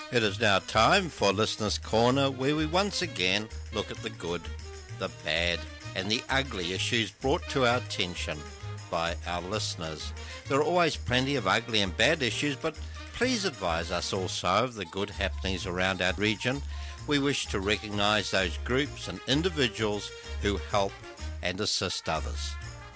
It is now time for Listener's Corner, where we once again look at the good, the bad, and the ugly issues brought to our attention by our listeners. There are always plenty of ugly and bad issues, but please advise us also of the good happenings around our region. We wish to recognise those groups and individuals who help and assist others.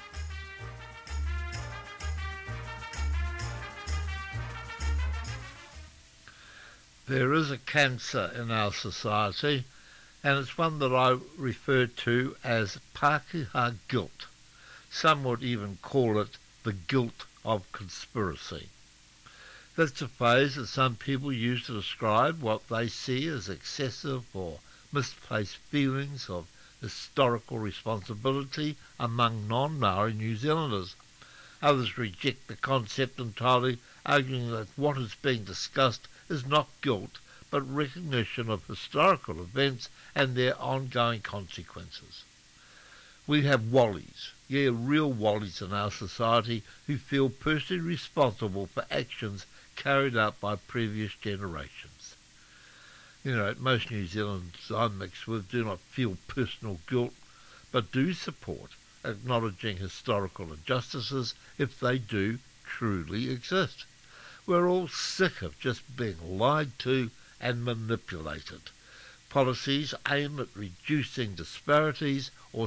There is a cancer in our society, and it's one that I refer to as Pākehā guilt. Some would even call it the guilt of conspiracy. That's a phrase that some people use to describe what they see as excessive or misplaced feelings of historical responsibility among non-Maori New Zealanders. Others reject the concept entirely, arguing that what is being discussed is not guilt, but recognition of historical events and their ongoing consequences. We have wallies, real wallies in our society who feel personally responsible for actions carried out by previous generations. Most New Zealanders I mix with do not feel personal guilt, but do support acknowledging historical injustices if they do truly exist. We're all sick of just being lied to and manipulated. Policies aimed at reducing disparities or